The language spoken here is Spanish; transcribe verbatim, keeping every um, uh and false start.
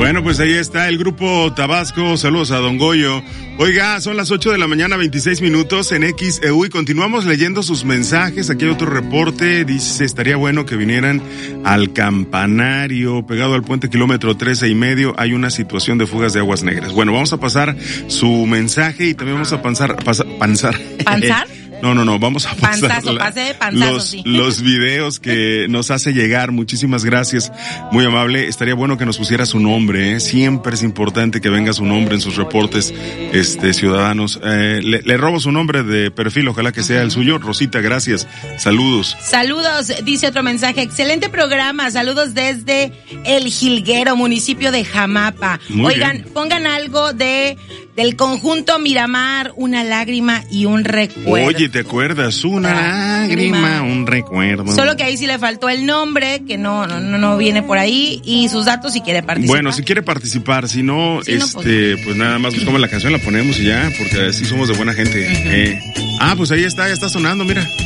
Bueno, pues ahí está el grupo Tabasco. Saludos a Don Goyo. Oiga, son las ocho de la mañana, veintiséis minutos en X E U y continuamos leyendo sus mensajes. Aquí hay otro reporte. Dice, estaría bueno que vinieran al campanario, pegado al puente kilómetro trece y medio. Hay una situación de fugas de aguas negras. Bueno, vamos a pasar su mensaje y también vamos a pasar, pasar, panzar. ¿Panzar? No, no, no, vamos a pasar panzazo, la, pase de panzazo, los, sí. los videos que nos hace llegar. Muchísimas gracias, muy amable. Estaría bueno que nos pusiera su nombre, ¿eh? Siempre es importante que venga su nombre en sus reportes, este, ciudadanos. Eh, le, le robo su nombre de perfil, ojalá que sea el suyo. Rosita, gracias. Saludos. Saludos, dice otro mensaje. Excelente programa, saludos desde El Jilguero, municipio de Jamapa. Muy Oigan, bien. pongan algo de del conjunto Miramar, una lágrima y un recuerdo. Oye, ¿te acuerdas? Una lágrima, un recuerdo. Solo que ahí sí le faltó el nombre, que no, no, no viene por ahí, y sus datos si quiere participar. Bueno, si quiere participar, si no, Sí, no, este, pues... pues nada más buscamos la canción, la ponemos y ya, porque así somos de buena gente. Uh-huh. eh. Ah, pues ahí está, ya está sonando, mira.